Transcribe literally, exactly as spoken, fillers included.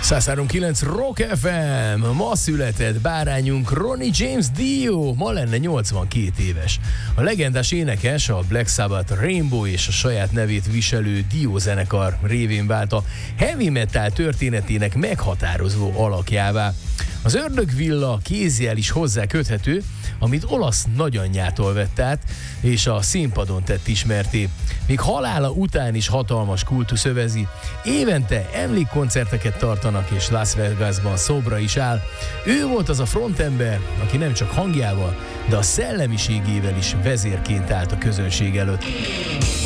száz három kilenc Rock ef em. Ma született bárányunk Ronnie James Dio, ma lenne nyolcvankét éves. A legendás énekes a Black Sabbath, Rainbow és a saját nevét viselő Dio zenekar révén vált a heavy metal történetének meghatározó alakjává. Az Ördögvilla kézjel is hozzá köthető, amit olasz nagyanyjától vett át, és a színpadon tett ismerté. Míg halála után is hatalmas kultusz övezi, évente emlékkoncerteket tartanak, és Las Vegasban szobra is áll. Ő volt az a frontember, aki nem csak hangjával, de a szellemiségével is vezérként állt a közönség előtt.